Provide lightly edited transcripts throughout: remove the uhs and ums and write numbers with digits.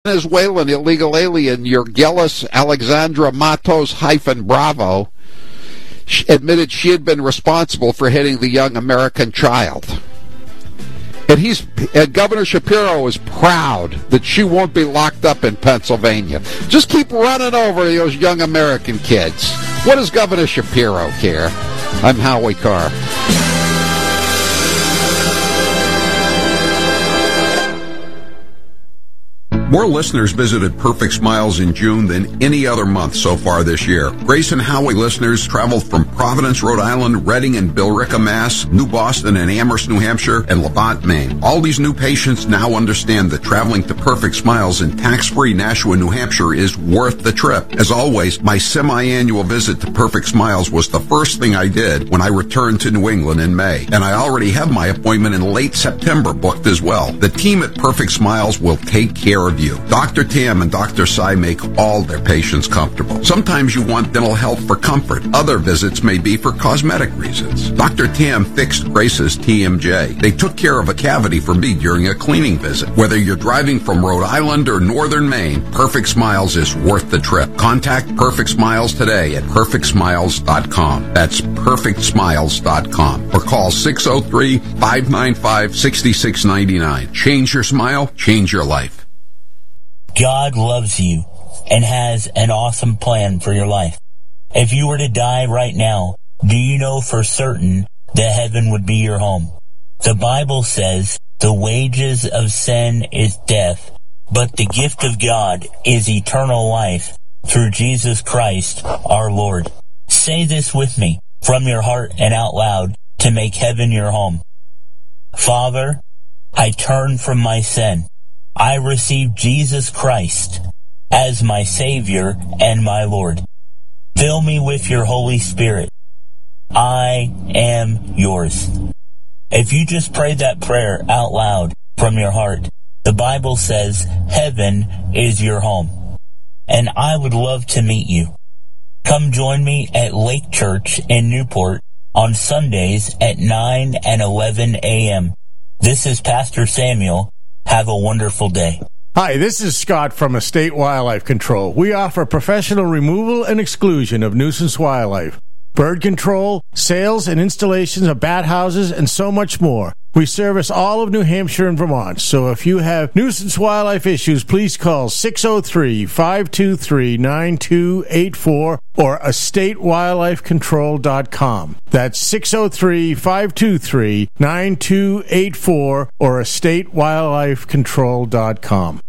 Venezuelan illegal alien Yergelis Alexandra Matos-Bravo admitted she had been responsible for hitting the young American child. And Governor Shapiro is proud that she won't be locked up in Pennsylvania. Just keep running over those young American kids. What does Governor Shapiro care? I'm Howie Carr. More listeners visited Perfect Smiles in June than any other month so far this year. Grace and Howie listeners traveled from Providence, Rhode Island, Reading and Billerica, Mass., New Boston and Amherst, New Hampshire, and Levant, Maine. All these new patients now understand that traveling to Perfect Smiles in tax-free Nashua, New Hampshire is worth the trip. As always, my semi-annual visit to Perfect Smiles was the first thing I did when I returned to New England in May. And I already have my appointment in late September booked as well. The team at Perfect Smiles will take care of you. Dr. Tam and Dr. Sai make all their patients comfortable. Sometimes you want dental health for comfort. Other visits may be for cosmetic reasons. Dr. Tam fixed Grace's TMJ. They took care of a cavity for me during a cleaning visit. Whether you're driving from Rhode Island or northern Maine, Perfect Smiles is worth the trip. Contact Perfect Smiles today at perfectsmiles.com. That's perfectsmiles.com. Or call 603-595-6699. Change your smile, change your life. God loves you and has an awesome plan for your life. If you were to die right now, do you know for certain that heaven would be your home? The Bible says the wages of sin is death, but the gift of God is eternal life through Jesus Christ our Lord. Say this with me from your heart and out loud to make heaven your home. Father, I turn from my sin. I receive Jesus Christ as my Savior and my Lord. Fill me with your Holy Spirit. I am yours. If you just prayed that prayer out loud from your heart, the Bible says heaven is your home. And I would love to meet you. Come join me at Lake Church in Newport on Sundays at 9 and 11 a.m. This is Pastor Samuel. Have a wonderful day. Hi, this is Scott from Estate Wildlife Control. We offer professional removal and exclusion of nuisance wildlife, bird control, sales and installations of bat houses, and so much more. We service all of New Hampshire and Vermont, so if you have nuisance wildlife issues, please call 603-523-9284 or estatewildlifecontrol.com. That's 603-523-9284 or estatewildlifecontrol.com.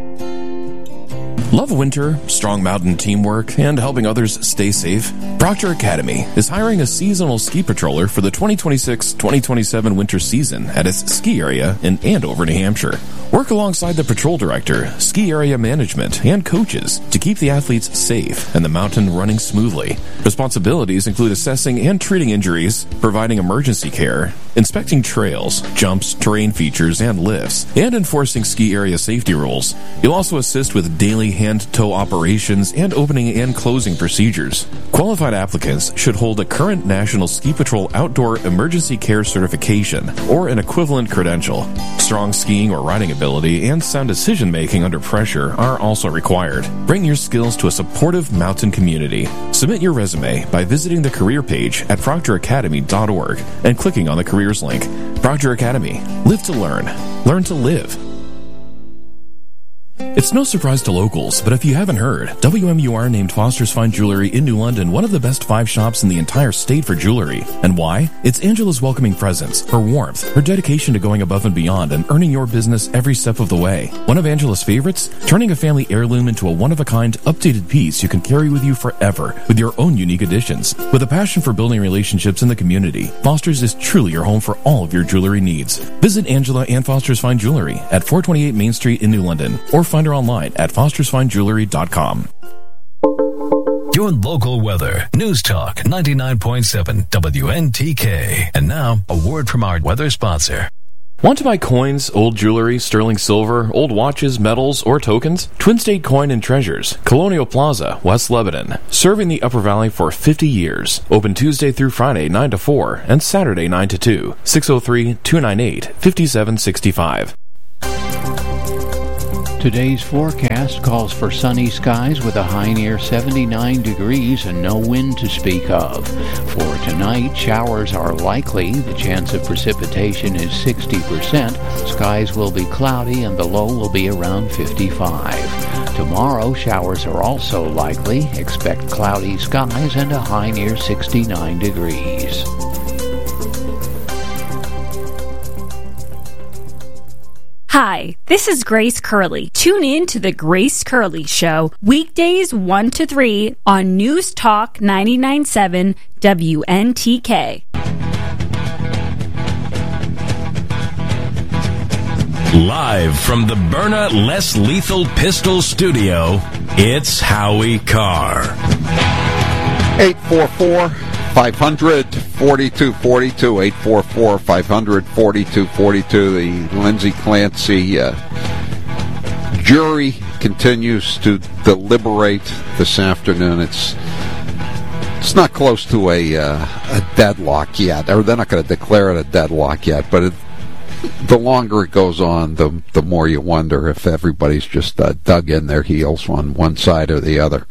Love winter, strong mountain teamwork, and helping others stay safe? Proctor Academy is hiring a seasonal ski patroller for the 2026-2027 winter season at its ski area in Andover, New Hampshire. Work alongside the patrol director, ski area management, and coaches to keep the athletes safe and the mountain running smoothly. Responsibilities include assessing and treating injuries, providing emergency care, inspecting trails, jumps, terrain features, and lifts, and enforcing ski area safety rules. You'll also assist with daily hand-tow operations and opening and closing procedures. Qualified applicants should hold a current National Ski Patrol Outdoor Emergency Care Certification or an equivalent credential. Strong skiing or riding ability and sound decision-making under pressure are also required. Bring your skills to a supportive mountain community. Submit your resume by visiting the career page at proctoracademy.org and clicking on the careers link. Proctor Academy. Live to learn. Learn to live. It's no surprise to locals, but if you haven't heard, WMUR named Foster's Fine Jewelry in New London one of the best 5 shops in the entire state for jewelry. And why? It's Angela's welcoming presence, her warmth, her dedication to going above and beyond and earning your business every step of the way. One of Angela's favorites? Turning a family heirloom into a one-of-a-kind, updated piece you can carry with you forever with your own unique additions. With a passion for building relationships in the community, Foster's is truly your home for all of your jewelry needs. Visit Angela and Foster's Fine Jewelry at 428 Main Street in New London or find her online at fostersfinejewelry.com. Your local weather. News Talk 99.7 WNTK. And now, a word from our weather sponsor. Want to buy coins, old jewelry, sterling silver, old watches, medals, or tokens? Twin State Coin and Treasures, Colonial Plaza, West Lebanon. Serving the Upper Valley for 50 years. Open Tuesday through Friday 9 to 4 and Saturday 9 to 2. 603-298-5765. Today's forecast calls for sunny skies with a high near 79 degrees and no wind to speak of. For tonight, showers are likely. The chance of precipitation is 60%. Skies will be cloudy and the low will be around 55. Tomorrow, showers are also likely. Expect cloudy skies and a high near 69 degrees. Hi, this is Grace Curley. Tune in to The Grace Curley Show, weekdays 1 to 3 on News Talk 99.7 WNTK. Live from the Byrna Less Lethal Pistol Studio, it's Howie Carr. 844-500-4242, 844-500-4242. The Lindsay Clancy jury continues to deliberate this afternoon. It's not close to a deadlock yet, or they're not going to declare it a deadlock yet, but the longer it goes on, the more you wonder if everybody's just dug in their heels on one side or the other.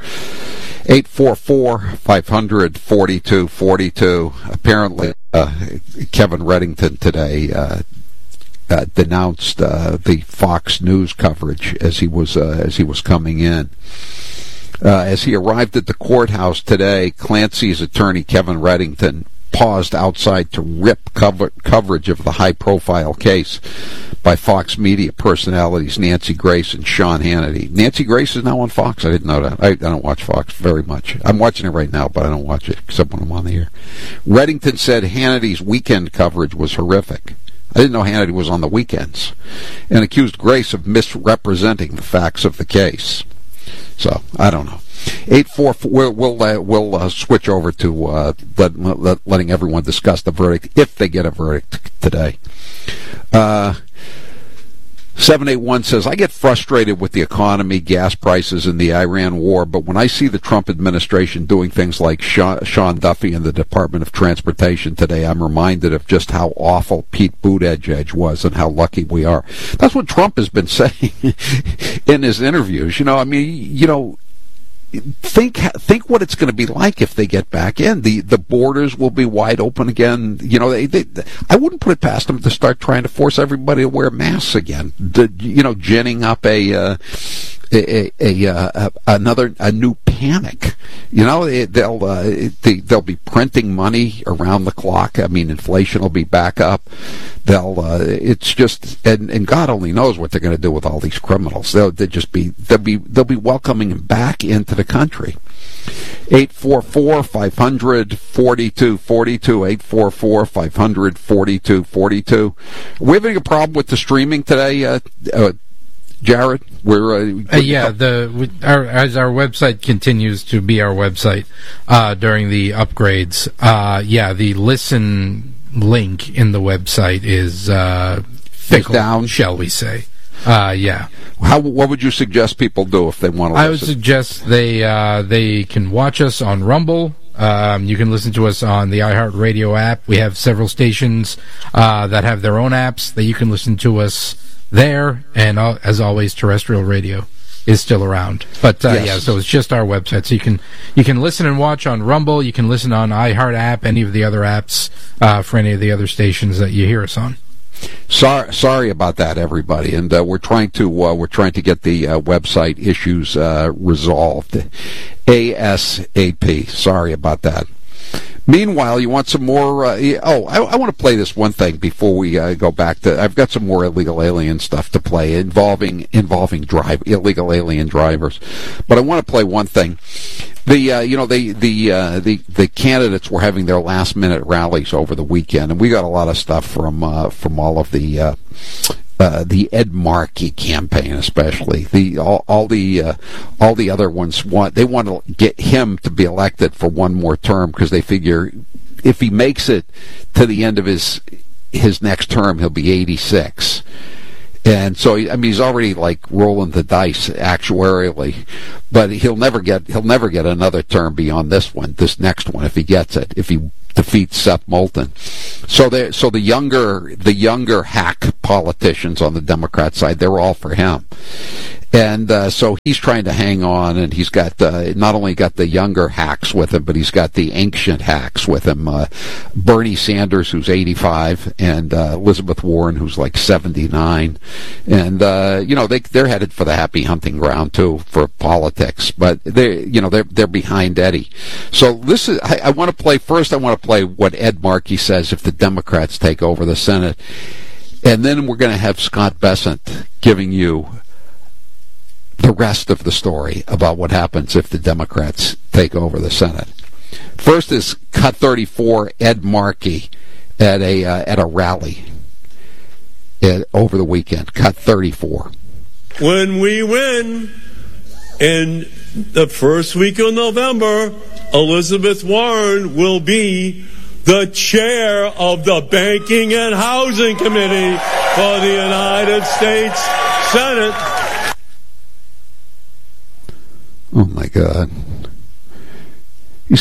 844-500-4242. Apparently, Kevin Reddington today denounced the Fox News coverage as he was coming in. As he arrived at the courthouse today, Clancy's attorney Kevin Reddington paused outside to rip coverage of the high-profile case by Fox media personalities Nancy Grace and Sean Hannity. Nancy Grace is now on Fox. I didn't know that. I don't watch Fox very much. I'm watching it right now, but I don't watch it except when I'm on the air. Reddington said Hannity's weekend coverage was horrific. I didn't know Hannity was on the weekends, and accused Grace of misrepresenting the facts of the case. So, I don't know. 844. We'll switch over to letting everyone discuss the verdict if they get a verdict today. 781 says, I get frustrated with the economy, gas prices, and the Iran war, but when I see the Trump administration doing things like Sean Duffy and the Department of Transportation today, I'm reminded of just how awful Pete Buttigieg was and how lucky we are. That's what Trump has been saying in his interviews. Think what it's going to be like if they get back in. The borders will be wide open again. I wouldn't put it past them to start trying to force everybody to wear masks again. Ginning up a new panic. They'll be printing money around the clock. I mean, inflation will be back up. It's just, and God only knows what they're going to do with all these criminals. They'll be welcoming them back into the country. 844-500-4242, 844-500-4242. Are we having a problem with the streaming today, Jared? As our website continues to be our website during the upgrades, the listen link in the website is fickle, down, shall we say? What would you suggest people do if they want to listen? I would suggest they can watch us on Rumble. You can listen to us on the iHeartRadio app. We have several stations that have their own apps that you can listen to us there, and as always, terrestrial radio is still around. But yes. So it's just our website. So you can listen and watch on Rumble. You can listen on iHeart app, any of the other apps for any of the other stations that you hear us on. Sorry about that, everybody, and we're trying to get the website issues resolved ASAP. Sorry about that. Meanwhile, you want some more... I want to play this one thing before we go back to... I've got some more illegal alien stuff to play involving illegal alien drivers. But I want to play one thing. The candidates were having their last-minute rallies over the weekend, and we got a lot of stuff from all of the Ed Markey campaign, especially all the other ones want to get him to be elected for one more term because they figure if he makes it to the end of his next term, he'll be 86. And so, I mean, he's already like rolling the dice actuarially, but he'll never get another term beyond this next one if he gets it, if he defeats Seth Moulton. So the younger hack politicians on the Democrat side, they're all for him. And so he's trying to hang on, and he's got not only got the younger hacks with him, but he's got the ancient hacks with him. Bernie Sanders, who's 85, and Elizabeth Warren, who's like 79. And they're headed for the happy hunting ground too for politics. But they're behind Eddie. So this is I want to play first. I want to play what Ed Markey says if the Democrats take over the Senate, and then we're going to have Scott Bessent giving you the rest of the story about what happens if the Democrats take over the Senate. First is cut 34, Ed Markey at a rally over the weekend. Cut 34. When we win in the first week of November, Elizabeth Warren will be the chair of the Banking and Housing Committee for the United States Senate. Oh my God! He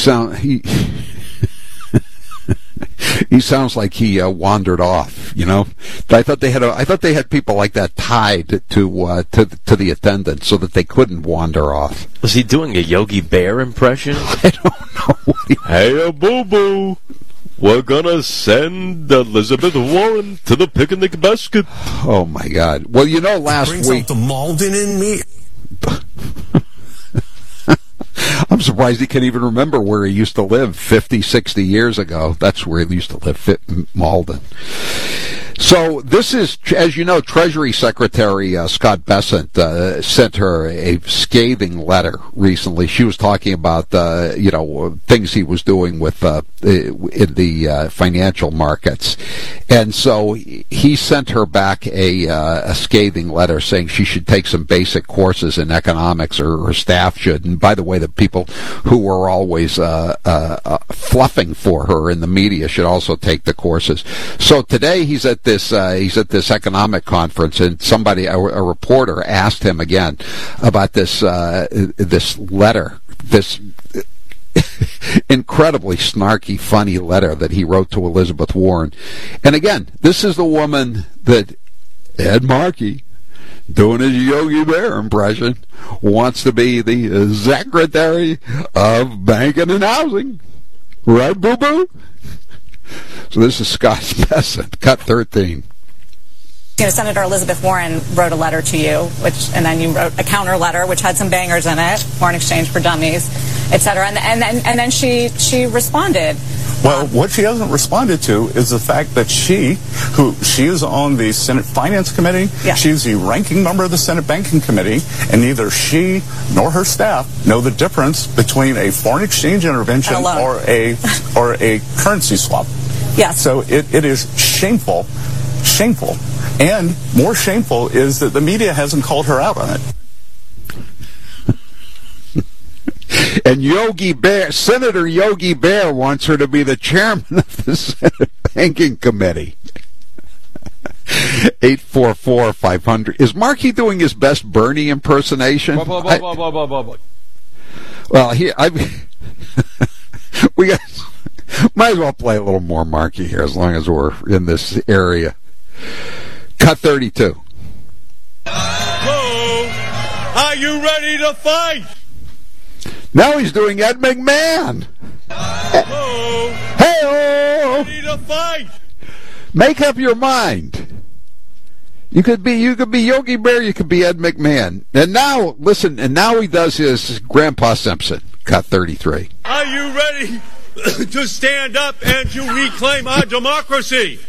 sounds like he wandered off. I thought they had people like that tied to the attendant so that they couldn't wander off. Was he doing a Yogi Bear impression? I don't know. Hey, boo boo. We're gonna send Elizabeth Warren to the picnic basket. Oh my God! Well, last Brings week out the Malden in me. I'm surprised he can even remember where he used to live 50, 60 years ago. That's where he used to live, Malden. So this is, as you know, Treasury Secretary Scott Bessent sent her a scathing letter recently. She was talking about, things he was doing with in the financial markets. And so he sent her back a scathing letter saying she should take some basic courses in economics, or her staff should. And by the way, the people who were always fluffing for her in the media should also take the courses. So today he's at this economic conference, and a reporter asked him again about this letter, this incredibly snarky, funny letter that he wrote to Elizabeth Warren. And again, this is the woman that Ed Markey, doing his Yogi Bear impression, wants to be the Secretary of Banking and Housing. Right, boo-boo? So this is Scott Bessent, cut 13. Senator Elizabeth Warren wrote a letter to you, and then you wrote a counter letter, which had some bangers in it, foreign exchange for dummies, et cetera, and then she responded. Well, what she hasn't responded to is the fact that she is on the Senate Finance Committee. Yeah. She's the ranking member of the Senate Banking Committee, and neither she nor her staff know the difference between a foreign exchange intervention or a currency swap. Yes. So it is shameful. And more shameful is that the media hasn't called her out on it. And Senator Yogi Bear wants her to be the chairman of the Senate Banking Committee. 844-500. Is Markey doing his best Bernie impersonation? Well, we might as well play a little more Markey here as long as we're in this area. Cut 32. Hello, are you ready to fight? Now he's doing Ed McMahon. Hello, hey-oh. ready to fight? Make up your mind. You could be Yogi Bear, you could be Ed McMahon. And now, listen, now he does his Grandpa Simpson. Cut 33. Are you ready to stand up and to reclaim our democracy?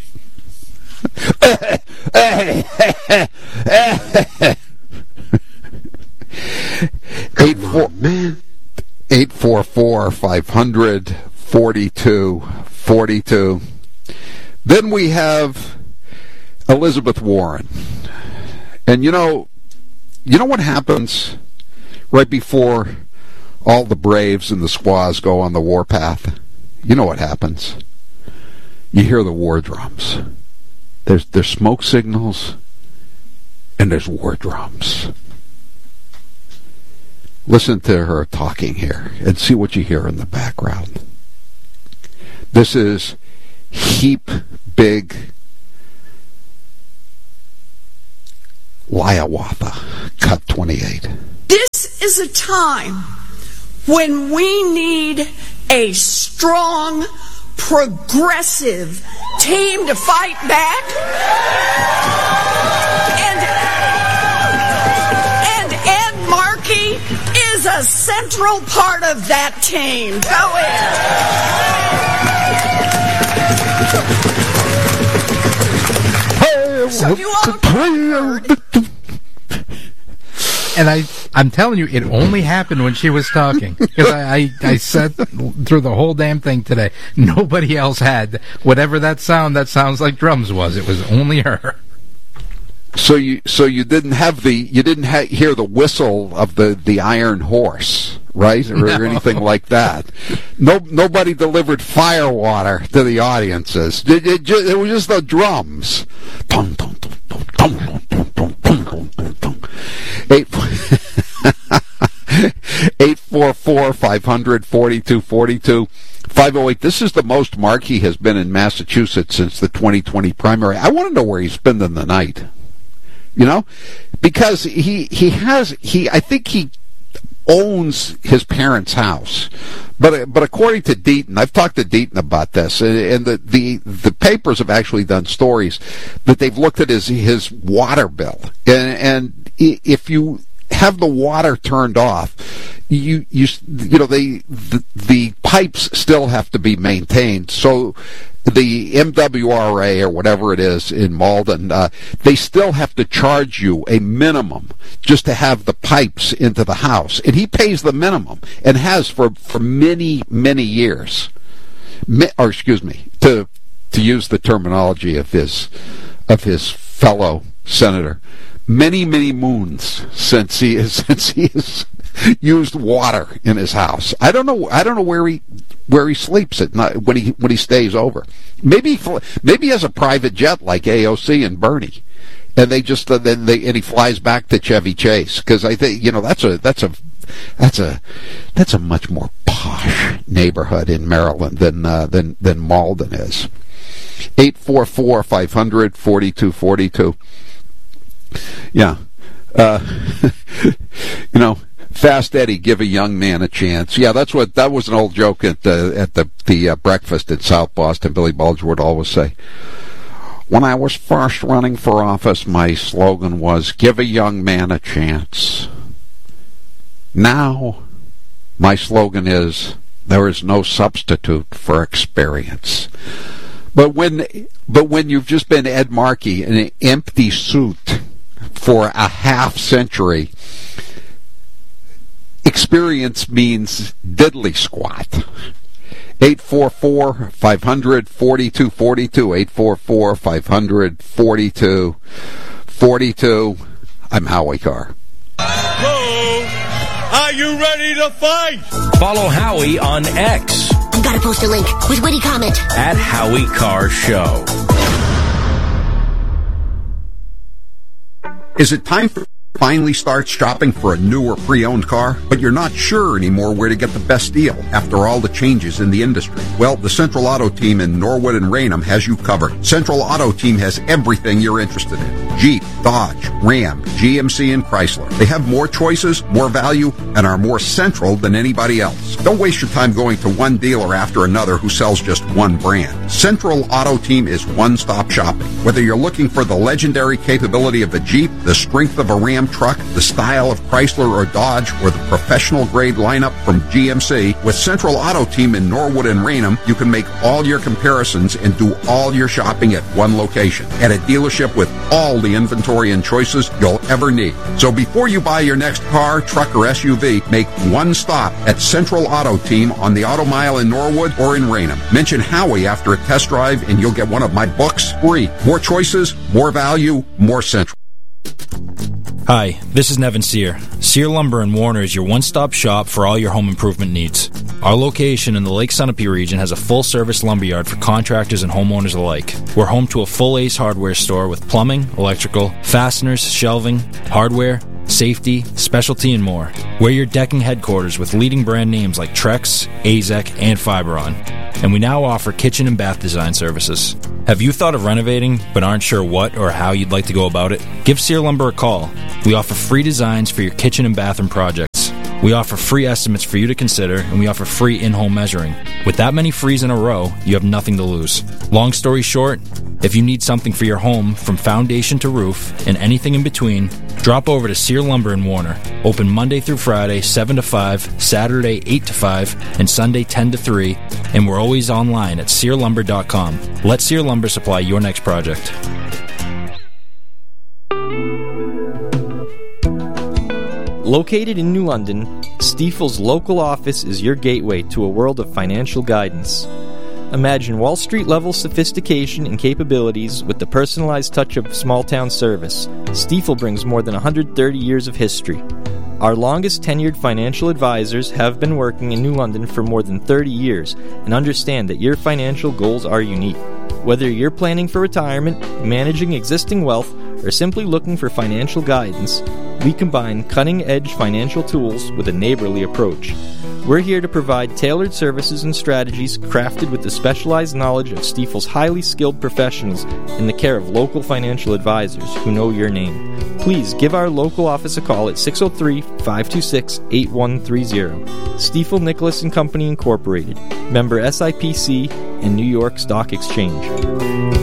844-500-4242. Then we have Elizabeth Warren. And you know what happens right before all the Braves and the squaws go on the warpath? You know what happens. You hear the war drums. There's smoke signals, and there's war drums. Listen to her talking here and see what you hear in the background. This is heap big Hiawatha cut 28. This is a time when we need a strong, progressive team to fight back. And Ed Markey is a central part of that team. Go in. So you all heard. And I'm telling you, it only happened when she was talking. Because I said through the whole damn thing today, nobody else had whatever that sounds like drums was. It was only her. So you didn't hear the whistle of the Iron Horse, right, or No. anything like that. Nobody delivered fire water to the audiences. It was just the drums. 844-500-4242. 508. This is the most Markey has been in Massachusetts since the 2020 primary. I want to know where he's spending the night. You know, because I think he owns his parents' house, but according to Deaton, I've talked to Deaton about this, and the papers have actually done stories that they've looked at his water bill, and if you have the water turned off, the pipes still have to be maintained. So the MWRA or whatever it is in Malden, they still have to charge you a minimum just to have the pipes into the house, and he pays the minimum and has for many years. Or excuse me, to use the terminology of his fellow senator. Many he since he has used water in his house. I don't know where he sleeps at night when he stays over. Maybe he has a private jet like AOC and Bernie, and they just and he flies back to Chevy Chase, because I think that's a much more posh neighborhood in Maryland than Malden is. 844-500-4242. Yeah. Fast Eddie, give a young man a chance. Yeah, that was an old joke at the breakfast in South Boston. Billy Bulger would always say, when I was first running for office, my slogan was, give a young man a chance. Now, my slogan is, there is no substitute for experience. But when you've just been Ed Markey in an empty suit for a half century, experience means diddly squat. 844-500-4242. 844-500-4242. I'm Howie Carr. Hello, are you ready to fight? Follow Howie on X. I've got to post a link with witty comment. At Howie Carr Show. Is it time to finally start shopping for a new or pre-owned car, but you're not sure anymore where to get the best deal after all the changes in the industry? Well, the Central Auto Team in Norwood and Raynham has you covered. Central Auto Team has everything you're interested in. Jeep, Dodge, Ram, GMC, and Chrysler. They have more choices, more value, and are more central than anybody else. Don't waste your time going to one dealer after another who sells just one brand. Central Auto Team is one-stop shopping. Whether you're looking for the legendary capability of a Jeep, the strength of a Ram truck, the style of Chrysler or Dodge, or the professional-grade lineup from GMC, with Central Auto Team in Norwood and Raynham, you can make all your comparisons and do all your shopping at one location, at a dealership with all the inventory and choices you'll ever need. So before you buy your next car, truck, or SUV, make one stop at Central Auto Team on the Auto Mile in Norwood or in Raynham. Mention Howie after a test drive and you'll get one of my books free. More choices, more value, more Central. Hi, this is Nevin Sear. Sear Lumber in Warner is your one-stop shop for all your home improvement needs. Our location in the Lake Sunapee region has a full-service lumberyard for contractors and homeowners alike. We're home to a full Ace Hardware store with plumbing, electrical, fasteners, shelving, hardware, safety, specialty, and more. We're your decking headquarters with leading brand names like Trex, AZEK, and Fiberon. And we now offer kitchen and bath design services. Have you thought of renovating but aren't sure what or how you'd like to go about it? Give Sear Lumber a call. We offer free designs for your kitchen and bathroom projects. We offer free estimates for you to consider, and we offer free in-home measuring. With that many frees in a row, you have nothing to lose. Long story short, if you need something for your home from foundation to roof and anything in between, drop over to Sear Lumber in Warner. Open Monday through Friday, 7 to 5, Saturday, 8 to 5, and Sunday, 10 to 3, and we're always online at SearLumber.com. Let Sear Lumber supply your next project. Located in New London, Stifel's local office is your gateway to a world of financial guidance. Imagine Wall Street-level sophistication and capabilities with the personalized touch of small-town service. Stifel brings more than 130 years of history. Our longest tenured financial advisors have been working in New London for more than 30 years and understand that your financial goals are unique. Whether you're planning for retirement, managing existing wealth, or simply looking for financial guidance, we combine cutting-edge financial tools with a neighborly approach. We're here to provide tailored services and strategies crafted with the specialized knowledge of Stifel's highly skilled professionals in the care of local financial advisors who know your name. Please give our local office a call at 603-526-8130. Stifel Nicholas & Company Incorporated, member SIPC and New York Stock Exchange.